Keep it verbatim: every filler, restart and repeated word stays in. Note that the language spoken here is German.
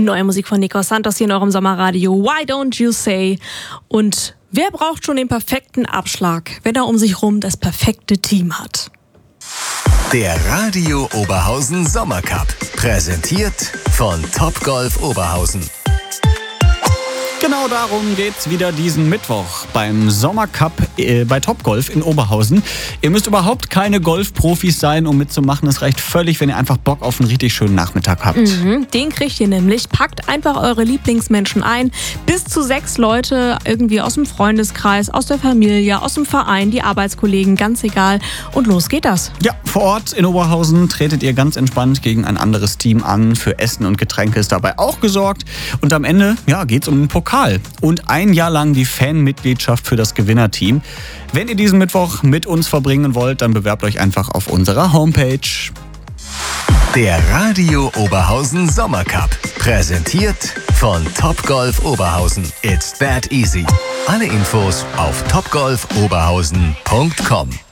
Neue Musik von Nico Santos hier in eurem Sommerradio. Why don't you say? Und wer braucht schon den perfekten Abschlag, wenn er um sich rum das perfekte Team hat? Der Radio Oberhausen Sommercup. Präsentiert von Topgolf Oberhausen. Genau darum geht's wieder diesen Mittwoch beim Sommercup äh, bei Topgolf in Oberhausen. Ihr müsst überhaupt keine Golfprofis sein, um mitzumachen. Es reicht völlig, wenn ihr einfach Bock auf einen richtig schönen Nachmittag habt. Mhm, den kriegt ihr nämlich. Packt einfach eure Lieblingsmenschen ein. Bis zu sechs Leute irgendwie aus dem Freundeskreis, aus der Familie, aus dem Verein, die Arbeitskollegen, ganz egal. Und los geht das. Ja, vor Ort in Oberhausen tretet ihr ganz entspannt gegen ein anderes Team an. Für Essen und Getränke ist dabei auch gesorgt. Und am Ende ja, geht's um den Pokal. Und ein Jahr lang die Fanmitgliedschaft für das Gewinnerteam. Wenn ihr diesen Mittwoch mit uns verbringen wollt, dann bewerbt euch einfach auf unserer Homepage. Der Radio Oberhausen Sommercup. Präsentiert von Topgolf Oberhausen. It's that easy. Alle Infos auf topgolf oberhausen punkt com.